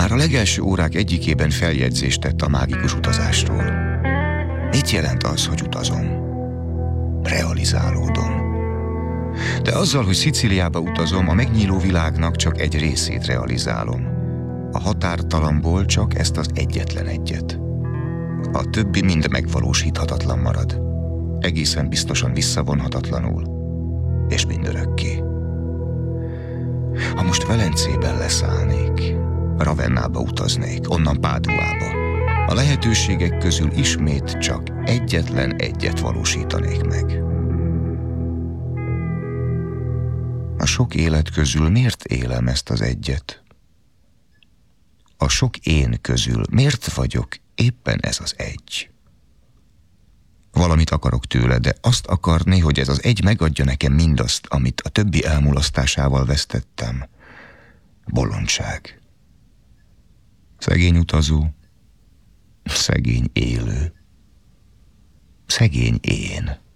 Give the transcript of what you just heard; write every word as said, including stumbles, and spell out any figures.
Már a legelső órák egyikében feljegyzést tett a mágikus utazásról. Mit jelent az, hogy utazom? Realizálódom. De azzal, hogy Szicíliába utazom, a megnyíló világnak csak egy részét realizálom. A határtalamból csak ezt az egyetlen egyet. A többi mind megvalósíthatatlan marad. Egészen biztosan visszavonhatatlanul, és mindörökké. Ha most Velencében leszállnék, Ravennába utaznék, onnan Páduába, a lehetőségek közül ismét csak egyetlen egyet valósítanék meg. A sok élet közül miért élem ezt az egyet? A sok én közül miért vagyok éppen ez az egy? Valamit akarok tőle, de azt akarni, hogy ez az egy megadja nekem mindazt, amit a többi elmulasztásával vesztettem. Bolondság. Szegény utazó, szegény élő, szegény én.